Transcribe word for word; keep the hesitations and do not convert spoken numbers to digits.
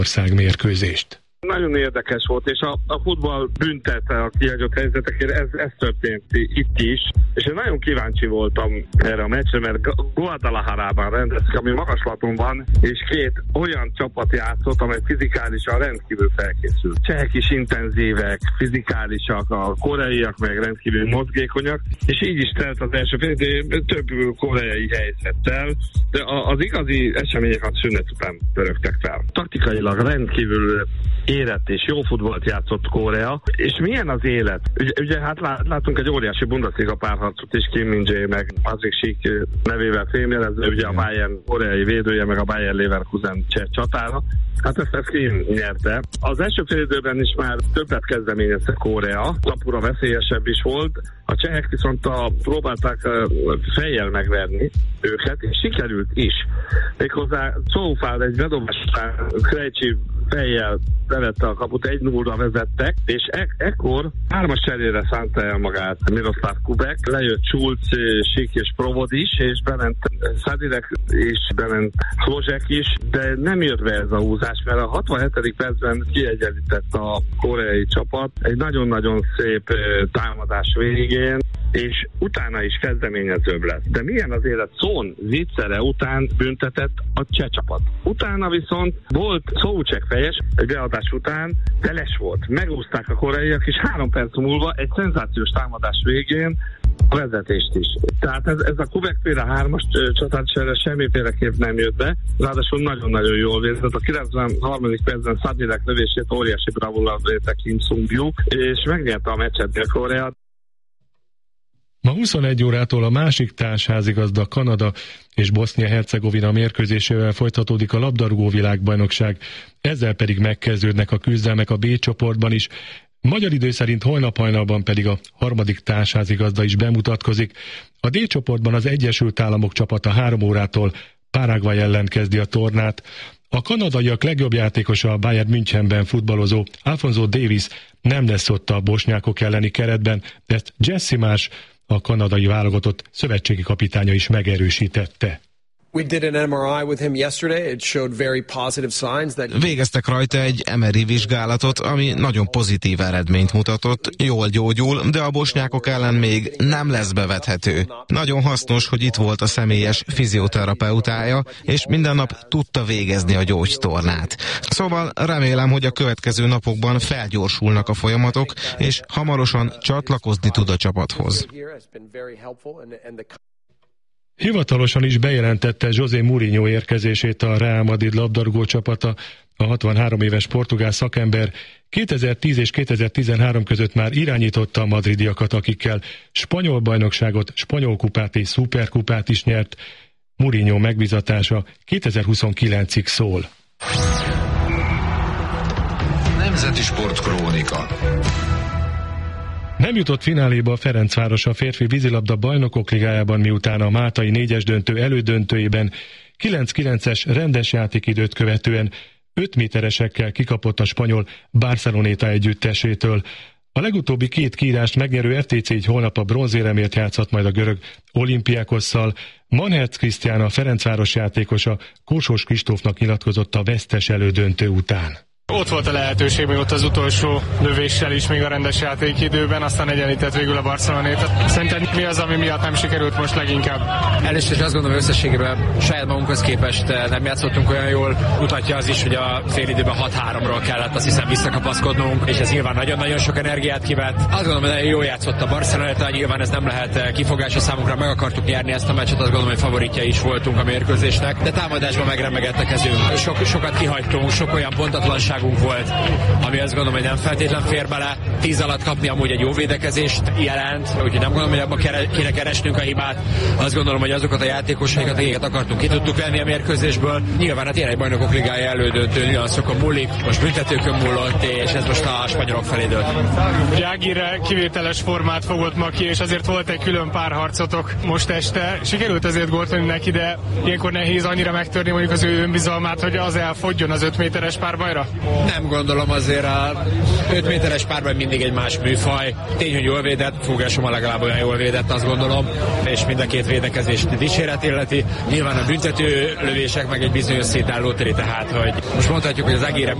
országmérkőzést. Nagyon érdekes volt, és a, a futball büntette a kihagyott helyzetekért, ez, ez történt itt is, és én nagyon kíváncsi voltam erre a meccsre, mert Guadalajarában rendezik, ami magaslaton van, és két olyan csapat játszott, amely fizikálisan rendkívül felkészült. Csehek is intenzívek, fizikálisak, a koreaiak meg rendkívül mozgékonyak, és így is telt az első fél, de több koreai helyzettel, de az igazi események a szünet után pörögtek fel. Taktikailag rendkívül érett és jó futballt játszott Korea, és milyen az élet? Ugye, ugye hát látunk egy óriási Bundesliga párharcot is, Kim Min-jae meg Patrick Schick nevével fémjelezve, ugye a Bayern koreai védője, meg a Bayer Leverkusen cseh csatára. Hát ezt, ezt Kim nyerte. Az első fél időben is már többet kezdeményezte Korea, kapura veszélyesebb is volt, a csehek viszont a, próbálták fejjel megverni őket, és sikerült is. Méghozzá Czófál egy bedobás után Krejcsi fejjel bevette a kaput, egy nullra vezettek, és e- ekkor hármas cserére szánta el magát Miroslav Kubek, lejött Schulz, Schick és Provod is, és bement Sadilek is, bement Hlozsek is, de nem jött be ez a húzás, mert a hatvanhetedik percben kiegyenlített a koreai csapat egy nagyon-nagyon szép támadás végén, és utána is kezdeményezőbb lett. De milyen az élet? Szón viccere után büntetett a cseh csapat. Utána viszont volt Szóucsek fejes, egy beadás után teles volt. Megúzták a koreaiak, és három perc múlva egy szenzációs támadás végén a vezetést is. Tehát ez, ez a Kubek-féle hármas csatárcsere semmiféleképp nem jött be, ráadásul nagyon-nagyon jól védett. A kilencvenharmadik percben Sadilek lövését óriási bravúrral védte Kim Sung-juk, és megnyerte a meccset Dél-Korea. Ma huszonegy órától a másik társházigazda Kanada és Bosznia-Hercegovina mérkőzésével folytatódik a labdarúgó világbajnokság, ezzel pedig megkezdődnek a küzdelmek a B csoportban is. Magyar idő szerint holnap hajnalban pedig a harmadik társházigazda is bemutatkozik. A D csoportban az Egyesült Államok csapata három órától Paraguay ellen kezdi a tornát. A kanadaiak legjobb játékosa, a Bayern Münchenben futballozó Alphonso Davies nem lesz ott a bosnyákok elleni keretben, de ezt Jesse Marsh, a kanadai válogatott szövetségi kapitánya is megerősítette. Végeztek rajta egy em er i vizsgálatot, ami nagyon pozitív eredményt mutatott, jól gyógyul, de a bosnyákok ellen még nem lesz bevethető. Nagyon hasznos, hogy itt volt a személyes fizioterapeutája, és minden nap tudta végezni a gyógytornát. Szóval remélem, hogy a következő napokban felgyorsulnak a folyamatok, és hamarosan csatlakozni tud a csapathoz. Hivatalosan is bejelentette José Mourinho érkezését a Real Madrid labdarúgó csapata. A hatvanhárom éves portugál szakember kétezer-tíz és kétezer-tizenhárom között már irányította a madridiakat, akikkel spanyol bajnokságot, spanyol kupát és szuperkupát is nyert. Mourinho megbízatása kétezer-huszonkilencig szól. Nemzeti Sportkrónika. Nem jutott fináléba a Ferencváros a férfi vízilabda bajnokok ligájában, miután a máltai négyes döntő elődöntőjében kilenc kilences rendes játékidőt követően öt méteresekkel kikapott a spanyol Barceloneta együttesétől. A legutóbbi két kiírást megnyerő er té cé így holnap a bronzéremért játszhat majd a görög Olimpiákosszal. Manhertz Krisztián, a Ferencváros játékosa, Kósos Kristófnak nyilatkozott a vesztes elődöntő után. Ott volt a lehetőség, még ott az utolsó lövéssel is, még a rendes játékidőben, aztán egyenlített végül a Barcelonét. Szerinted mi az, ami miatt nem sikerült most leginkább? Először is azt gondolom, összességében saját magunkhoz képest nem játszottunk olyan jól. Mutatja az is, hogy a félidőben hat háromról kellett azt hiszem visszakapaszkodnunk, és ez nyilván nagyon-nagyon sok energiát kivett. Azt gondolom, hogy nagyon jól játszott a Barceloneta, nyilván ez nem lehet kifogás a számunkra, meg akartuk nyerni ezt a meccset, azt gondolom, hogy favoritja is voltunk a mérkőzésnek, de támadásban megremegett a kezünk. Sok, sokat kihagytunk, sok olyan pontatlanság volt, ami azt gondolom, hogy nem feltétlen fér bele. Tíz alatt kapni amúgy egy jó védekezést jelent, úgyhogy nem gondolom, hogy abba kéne keresnünk a hibát. Azt gondolom, hogy azokat a játékosaikat, akiket akartunk, ki tudtuk venni a mérkőzésből. Nyilván hát ilyen egy bajnokok ligája elődöntő nüanszokon múlik, most büntetőkön múlott, és ez most a spanyolok felé dőlt. Jágirre kivételes formát fogott ma ki, és azért volt egy külön párharcotok most este. Sikerült azért gólt venni neki, de ilyenkor nehéz annyira megtörni mondjuk az ő önbizalmát, hogy az elfogjon az öt méteres párbajra? Nem gondolom, azért a öt méteres párban mindig egy más műfaj. Tény, hogy jól védett, Fogásoma legalább olyan jól védett, azt gondolom, és mind a két védekezést dicséret illeti. Nyilván a büntető lövések meg egy bizonyos szétálló téri, tehát hogy most mondhatjuk, hogy az egére